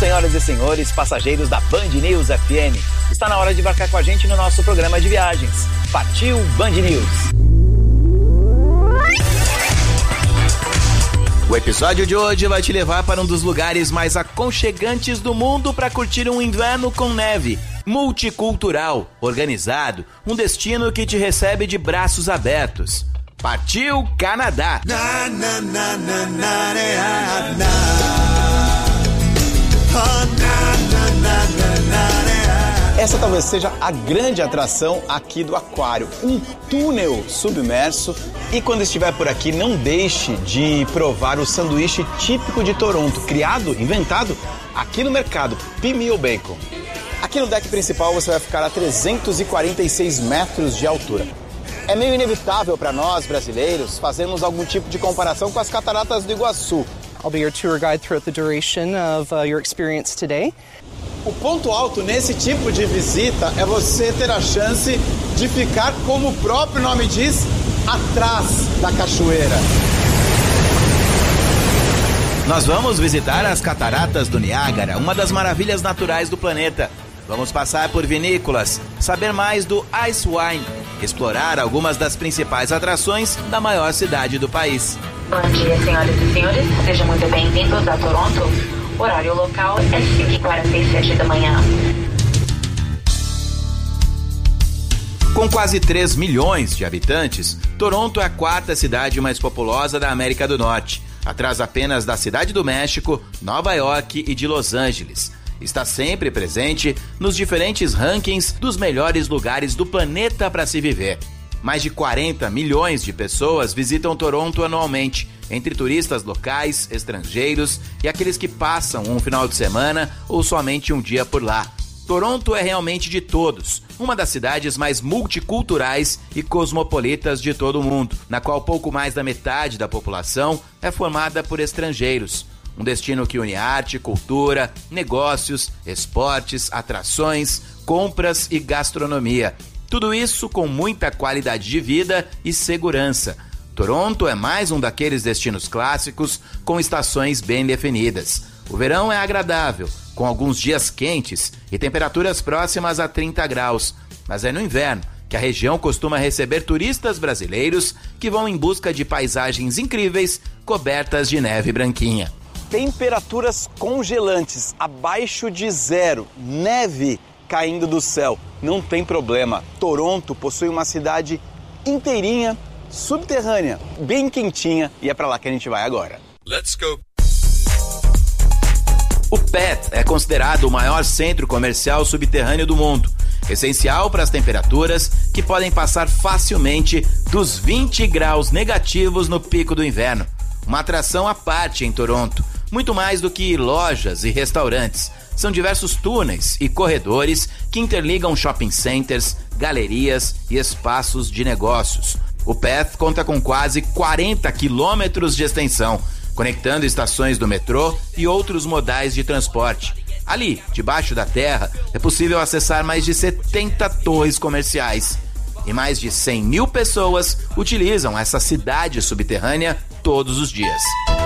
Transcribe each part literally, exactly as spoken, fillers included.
Senhoras e senhores, passageiros da Band News F M, está na hora de embarcar com a gente no nosso programa de viagens. Partiu Band News! O episódio de hoje vai te levar para um dos lugares mais aconchegantes do mundo para curtir um inverno com neve. Multicultural, organizado, um destino que te recebe de braços abertos. Partiu Canadá! Na, na, na, na, na, na, na. Essa talvez seja a grande atração aqui do aquário, um túnel submerso. E quando estiver por aqui, não deixe de provar o sanduíche típico de Toronto, criado, inventado aqui no mercado, Pimeo Bacon. Aqui no deck principal você vai ficar a trezentos e quarenta e seis metros de altura. É meio inevitável para nós, brasileiros, fazermos algum tipo de comparação com as cataratas do Iguaçu. I'll be your tour guide throughout the duration of uh, your experience today. O ponto alto nesse tipo de visita é você ter a chance de ficar, como o próprio nome diz, atrás da cachoeira. Nós vamos visitar as cataratas do Niágara, uma das maravilhas naturais do planeta. Vamos passar por vinícolas, saber mais do Ice Wine, explorar algumas das principais atrações da maior cidade do país. Bom dia, senhoras e senhores. Sejam muito bem-vindos a Toronto. O horário local é cinco e quarenta e sete da manhã. Com quase três milhões de habitantes, Toronto é a quarta cidade mais populosa da América do Norte, atrás apenas da Cidade do México, Nova York e de Los Angeles. Está sempre presente nos diferentes rankings dos melhores lugares do planeta para se viver. Mais de quarenta milhões de pessoas visitam Toronto anualmente, entre turistas locais, estrangeiros e aqueles que passam um final de semana ou somente um dia por lá. Toronto é realmente de todos, uma das cidades mais multiculturais e cosmopolitas de todo o mundo, na qual pouco mais da metade da população é formada por estrangeiros. Um destino que une arte, cultura, negócios, esportes, atrações, compras e gastronomia. Tudo isso com muita qualidade de vida e segurança. Toronto é mais um daqueles destinos clássicos com estações bem definidas. O verão é agradável, com alguns dias quentes e temperaturas próximas a trinta graus. Mas é no inverno que a região costuma receber turistas brasileiros que vão em busca de paisagens incríveis cobertas de neve branquinha. Temperaturas congelantes, abaixo de zero, neve caindo do céu. Não tem problema, Toronto possui uma cidade inteirinha, subterrânea, bem quentinha, e é pra lá que a gente vai agora. Let's go! O P E T é considerado o maior centro comercial subterrâneo do mundo, essencial para as temperaturas que podem passar facilmente dos vinte graus negativos no pico do inverno. Uma atração à parte em Toronto, muito mais do que lojas e restaurantes. São diversos túneis e corredores que interligam shopping centers, galerias e espaços de negócios. O P E T conta com quase quarenta quilômetros de extensão, conectando estações do metrô e outros modais de transporte. Ali, debaixo da terra, é possível acessar mais de setenta torres comerciais. E mais de cem mil pessoas utilizam essa cidade subterrânea todos os dias.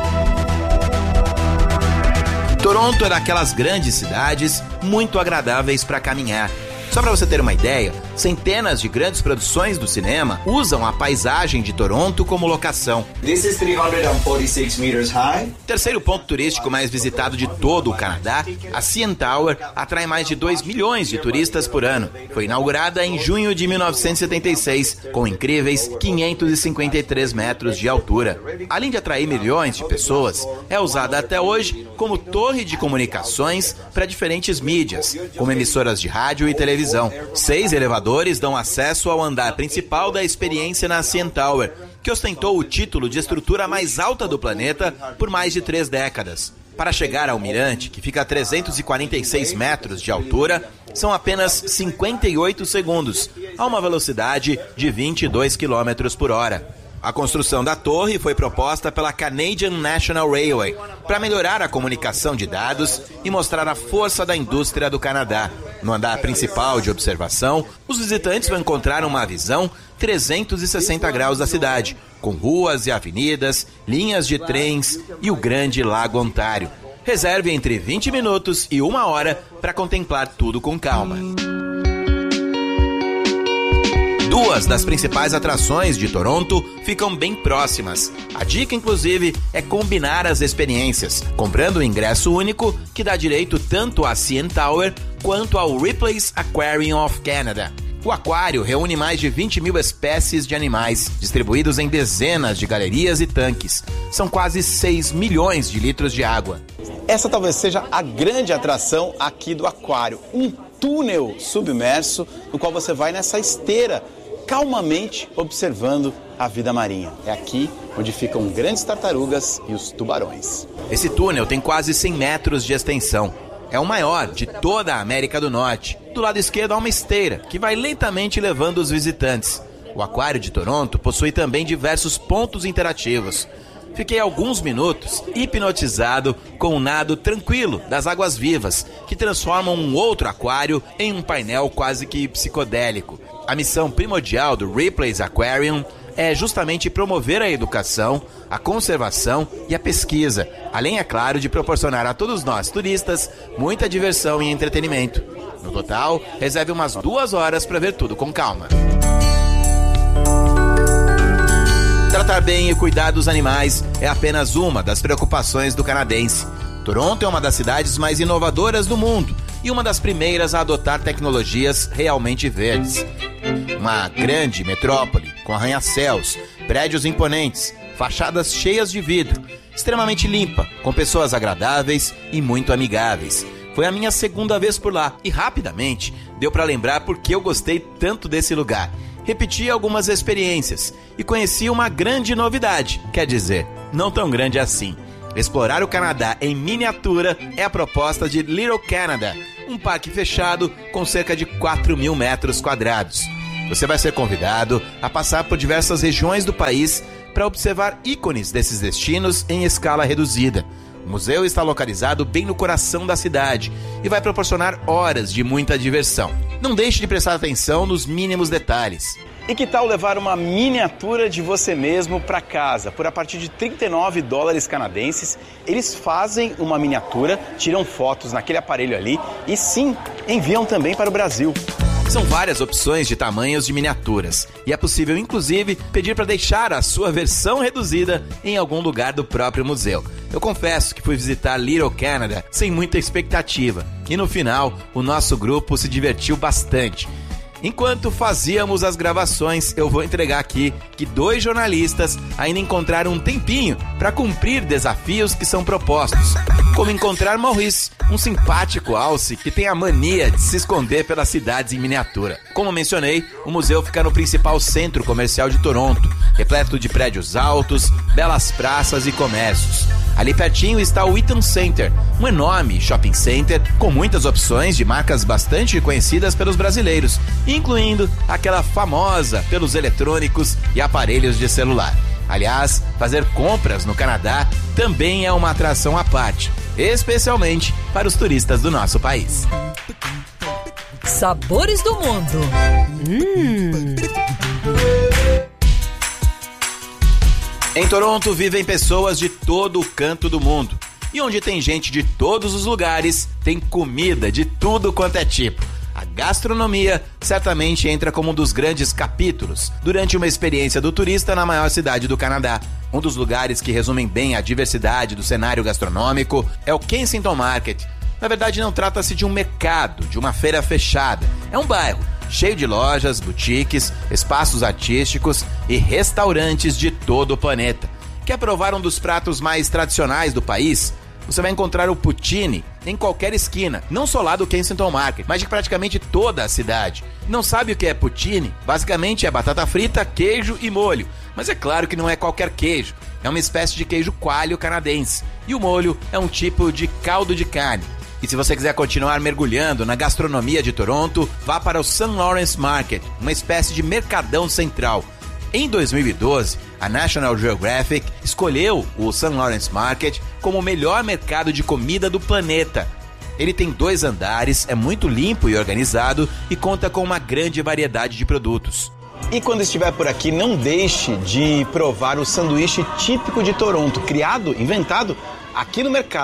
Toronto é daquelas grandes cidades muito agradáveis para caminhar. Só para você ter uma ideia, centenas de grandes produções do cinema usam a paisagem de Toronto como locação. This is three hundred forty-six meters high. Terceiro ponto turístico mais visitado de todo o Canadá, a C N Tower atrai mais de dois milhões de turistas por ano. Foi inaugurada em junho de mil novecentos e setenta e seis, com incríveis quinhentos e cinquenta e três metros de altura. Além de atrair milhões de pessoas, é usada até hoje como torre de comunicações para diferentes mídias, como emissoras de rádio e televisão. Seis elevadores dão acesso ao andar principal da experiência na C N Tower, que ostentou o título de estrutura mais alta do planeta por mais de três décadas. Para chegar ao mirante, que fica a trezentos e quarenta e seis metros de altura, são apenas cinquenta e oito segundos, a uma velocidade de vinte e dois quilômetros por hora. A construção da torre foi proposta pela Canadian National Railway para melhorar a comunicação de dados e mostrar a força da indústria do Canadá. No andar principal de observação, os visitantes vão encontrar uma visão trezentos e sessenta graus da cidade, com ruas e avenidas, linhas de trens e o grande Lago Ontário. Reserve entre vinte minutos e uma hora para contemplar tudo com calma. Duas das principais atrações de Toronto ficam bem próximas. A dica, inclusive, é combinar as experiências, comprando um ingresso único que dá direito tanto à C N Tower quanto ao Ripley's Aquarium of Canada. O aquário reúne mais de vinte mil espécies de animais, distribuídos em dezenas de galerias e tanques. São quase seis milhões de litros de água. Essa talvez seja a grande atração aqui do aquário. Um túnel submerso no qual você vai nessa esteira, calmamente observando a vida marinha. É aqui onde ficam grandes tartarugas e os tubarões. Esse túnel tem quase cem metros de extensão. É o maior de toda a América do Norte. Do lado esquerdo há uma esteira que vai lentamente levando os visitantes. O aquário de Toronto possui também diversos pontos interativos. Fiquei alguns minutos hipnotizado com o nado tranquilo das águas vivas, que transformam um outro aquário em um painel quase que psicodélico. A missão primordial do Ripley's Aquarium é justamente promover a educação, a conservação e a pesquisa, além, é claro, de proporcionar a todos nós, turistas, muita diversão e entretenimento. No total, reserve umas duas horas para ver tudo com calma. Tratar bem e cuidar dos animais é apenas uma das preocupações do canadense. Toronto é uma das cidades mais inovadoras do mundo e uma das primeiras a adotar tecnologias realmente verdes. Uma grande metrópole com arranha-céus, prédios imponentes, fachadas cheias de vidro, extremamente limpa, com pessoas agradáveis e muito amigáveis. Foi a minha segunda vez por lá e rapidamente deu para lembrar por que eu gostei tanto desse lugar. Repeti algumas experiências e conheci uma grande novidade, quer dizer, não tão grande assim. Explorar o Canadá em miniatura é a proposta de Little Canada, um parque fechado com cerca de quatro mil metros quadrados. Você vai ser convidado a passar por diversas regiões do país para observar ícones desses destinos em escala reduzida. O museu está localizado bem no coração da cidade e vai proporcionar horas de muita diversão. Não deixe de prestar atenção nos mínimos detalhes. E que tal levar uma miniatura de você mesmo para casa? Por a partir de trinta e nove dólares canadenses, eles fazem uma miniatura, tiram fotos naquele aparelho ali e sim, enviam também para o Brasil. São várias opções de tamanhos de miniaturas e é possível, inclusive, pedir para deixar a sua versão reduzida em algum lugar do próprio museu. Eu confesso que fui visitar Little Canada sem muita expectativa e no final o nosso grupo se divertiu bastante. Enquanto fazíamos as gravações, eu vou entregar aqui que dois jornalistas ainda encontraram um tempinho para cumprir desafios que são propostos, como encontrar Maurice, um simpático alce que tem a mania de se esconder pelas cidades em miniatura. Como mencionei, o museu fica no principal centro comercial de Toronto, repleto de prédios altos, belas praças e comércios. Ali pertinho está o Eaton Center, um enorme shopping center com muitas opções de marcas bastante conhecidas pelos brasileiros, incluindo aquela famosa pelos eletrônicos e aparelhos de celular. Aliás, fazer compras no Canadá também é uma atração à parte, especialmente para os turistas do nosso país. Sabores do mundo. Hum. Em Toronto vivem pessoas de todo o canto do mundo. E onde tem gente de todos os lugares, tem comida de tudo quanto é tipo. A gastronomia certamente entra como um dos grandes capítulos durante uma experiência do turista na maior cidade do Canadá. Um dos lugares que resumem bem a diversidade do cenário gastronômico é o Kensington Market. Na verdade, não trata-se de um mercado, de uma feira fechada. É um bairro cheio de lojas, boutiques, espaços artísticos e restaurantes de todo o planeta. Quer provar um dos pratos mais tradicionais do país? Você vai encontrar o poutine em qualquer esquina, não só lá do Kensington Market, mas de praticamente toda a cidade. Não sabe o que é poutine? Basicamente é batata frita, queijo e molho. Mas é claro que não é qualquer queijo, é uma espécie de queijo coalho canadense. E o molho é um tipo de caldo de carne. E se você quiser continuar mergulhando na gastronomia de Toronto, vá para o Saint Lawrence Market, uma espécie de mercadão central. Em dois mil e doze, a National Geographic escolheu o Saint Lawrence Market como o melhor mercado de comida do planeta. Ele tem dois andares, é muito limpo e organizado e conta com uma grande variedade de produtos. E quando estiver por aqui, não deixe de provar o sanduíche típico de Toronto, criado, inventado aqui no mercado.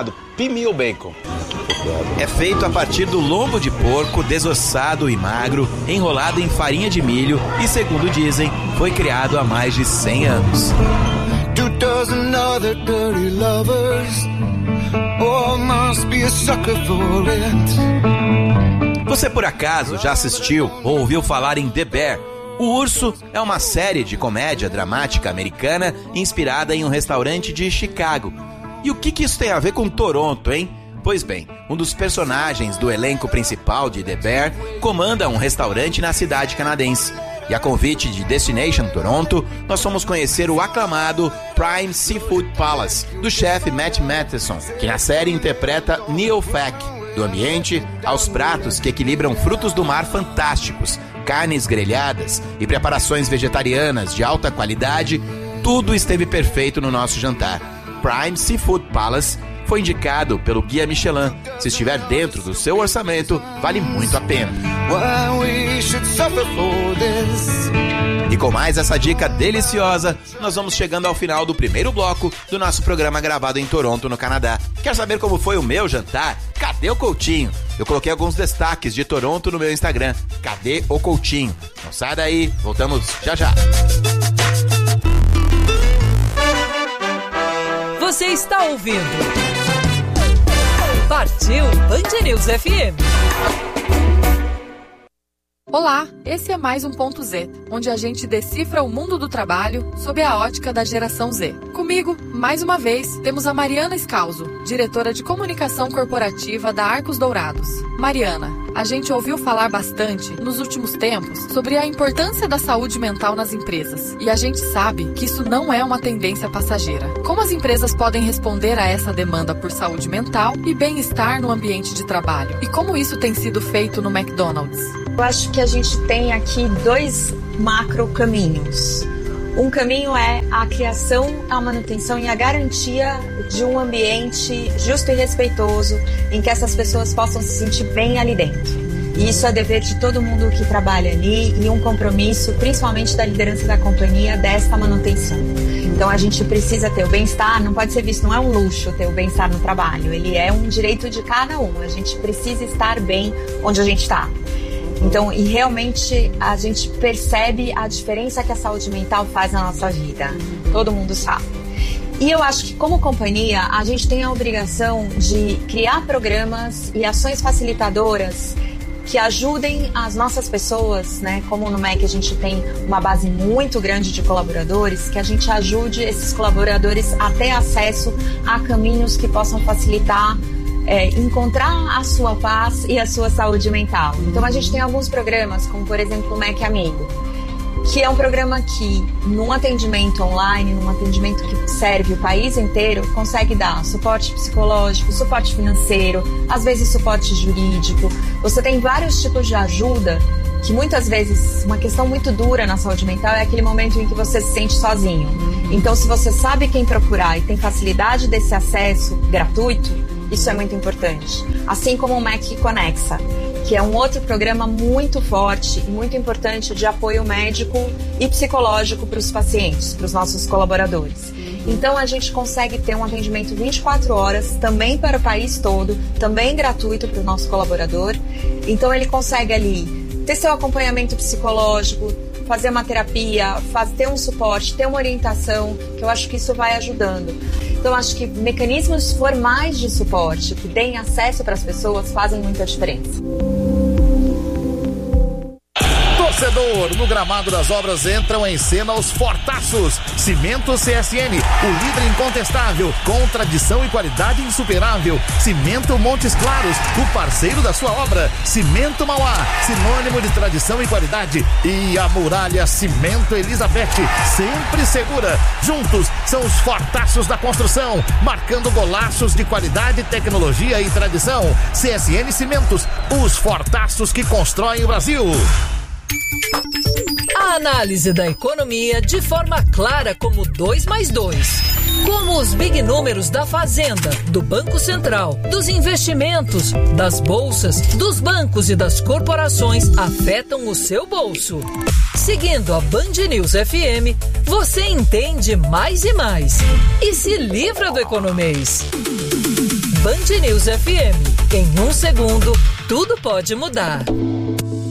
Happy Meal Bacon. É feito a partir do lombo de porco desossado e magro, enrolado em farinha de milho e, segundo dizem, foi criado há mais de cem anos. Two dozen other dirty lovers. Oh, must be a sucker for it. Você por acaso já assistiu ou ouviu falar em The Bear? O Urso é uma série de comédia dramática americana inspirada em um restaurante de Chicago. E o que, que isso tem a ver com Toronto, hein? Pois bem, um dos personagens do elenco principal de The Bear comanda um restaurante na cidade canadense. E a convite de Destination Toronto, nós fomos conhecer o aclamado Prime Seafood Palace, do chefe Matt Matheson, que na série interpreta Neil Fack. Do ambiente aos pratos que equilibram frutos do mar fantásticos, carnes grelhadas e preparações vegetarianas de alta qualidade, tudo esteve perfeito no nosso jantar. Prime Seafood Palace foi indicado pelo Guia Michelin. Se estiver dentro do seu orçamento, vale muito a pena. E com mais essa dica deliciosa, nós vamos chegando ao final do primeiro bloco do nosso programa gravado em Toronto, no Canadá. Quer saber como foi o meu jantar? Cadê o Coutinho? Eu coloquei alguns destaques de Toronto no meu Instagram. Cadê o Coutinho? Não sai daí, voltamos já já. Você está ouvindo Partiu Band News F M. Olá, esse é mais um Ponto Z, onde a gente decifra o mundo do trabalho sob a ótica da geração Z. Comigo, mais uma vez, temos a Mariana Scalzo, diretora de comunicação corporativa da Arcos Dourados. Mariana, a gente ouviu falar bastante, nos últimos tempos, sobre a importância da saúde mental nas empresas. E a gente sabe que isso não é uma tendência passageira. Como as empresas podem responder a essa demanda por saúde mental e bem-estar no ambiente de trabalho? E como isso tem sido feito no McDonald's? Eu acho que a gente tem aqui dois macro caminhos. Um caminho é a criação, a manutenção e a garantia de um ambiente justo e respeitoso em que essas pessoas possam se sentir bem ali dentro. E isso é dever de todo mundo que trabalha ali e um compromisso, principalmente da liderança da companhia, desta manutenção. Então a gente precisa ter o bem-estar, não pode ser visto, não é um luxo ter o bem-estar no trabalho, ele é um direito de cada um. A gente precisa estar bem onde a gente está. Então, e realmente a gente percebe a diferença que a saúde mental faz na nossa vida. Todo mundo sabe. E eu acho que como companhia, a gente tem a obrigação de criar programas e ações facilitadoras que ajudem as nossas pessoas, né? Como no M E C a gente tem uma base muito grande de colaboradores, que a gente ajude esses colaboradores a ter acesso a caminhos que possam facilitar É, encontrar a sua paz e a sua saúde mental. Então a gente tem alguns programas, como por exemplo o M E C Amigo, que é um programa que, num atendimento online, num atendimento que serve o país inteiro, consegue dar suporte psicológico, suporte financeiro, às vezes suporte jurídico. Você tem vários tipos de ajuda que muitas vezes, uma questão muito dura na saúde mental é aquele momento em que você se sente sozinho. Então se você sabe quem procurar e tem facilidade desse acesso gratuito, isso é muito importante. Assim como o M E C Conexa, que é um outro programa muito forte e muito importante de apoio médico e psicológico para os pacientes, para os nossos colaboradores. Então a gente consegue ter um atendimento vinte e quatro horas, também para o país todo, também gratuito para o nosso colaborador. Então ele consegue ali ter seu acompanhamento psicológico, fazer uma terapia, fazer, ter um suporte, ter uma orientação, que eu acho que isso vai ajudando. Então, acho que mecanismos formais de suporte que deem acesso para as pessoas fazem muita diferença. Torcedor, no gramado das obras entram em cena os fortaços. Cimento C S N, o líder incontestável, com tradição e qualidade insuperável. Cimento Montes Claros, o parceiro da sua obra. Cimento Mauá, sinônimo de tradição e qualidade. E a Muralha Cimento Elizabeth, sempre segura. Juntos são os fortaços da construção, marcando golaços de qualidade, tecnologia e tradição. C S N Cimentos, os fortaços que constroem o Brasil. A análise da economia de forma clara como dois mais dois. Como os big números da Fazenda, do Banco Central, dos investimentos, das bolsas, dos bancos e das corporações afetam o seu bolso. Seguindo a Band News F M, você entende mais e mais. E se livra do economês. Band News F M. Em um segundo, tudo pode mudar.